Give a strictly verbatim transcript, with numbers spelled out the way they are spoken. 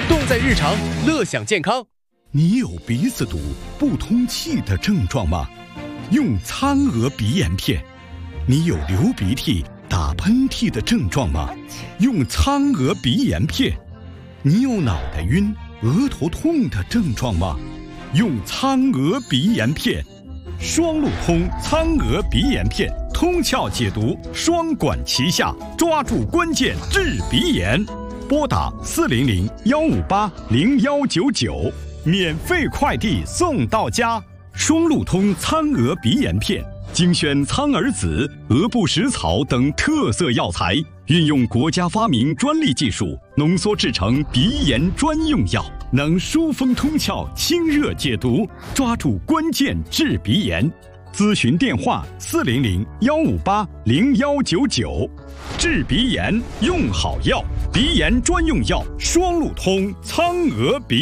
动在日常，乐享健康。 你有鼻子堵、不通气的症状吗？用苍娥鼻炎片。你有流鼻涕、打喷嚏的症状吗？用苍娥鼻炎片。你有脑袋晕、额头痛的症状吗？用苍娥鼻炎片。双路通苍娥鼻炎片，通窍解毒，双管齐下，抓住关键治鼻炎。拨打四零零幺五八零幺九九，免费快递送到家。双路通苍娥鼻炎片精选苍耳子、鹅不食草等特色药材，运用国家发明专利技术，浓缩制成鼻炎专用药，能疏风通窍、清热解毒，抓住关键治鼻炎。咨询电话：四零零幺五八零幺九九。治鼻炎用好药，鼻炎专用药双路通苍娥鼻。